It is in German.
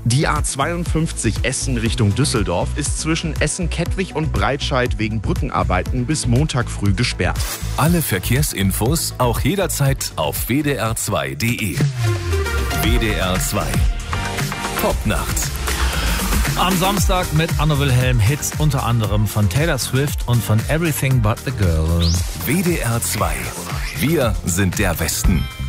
Die A52 Essen Richtung Düsseldorf ist zwischen Essen-Kettwig und Breitscheid wegen Brückenarbeiten bis Montag früh gesperrt. Alle Verkehrsinfos auch jederzeit auf wdr2.de. WDR 2 Popnacht. Am Samstag mit Anno Wilhelm Hits unter anderem von Taylor Swift und von Everything But the Girl. WDR 2. Wir sind der Westen.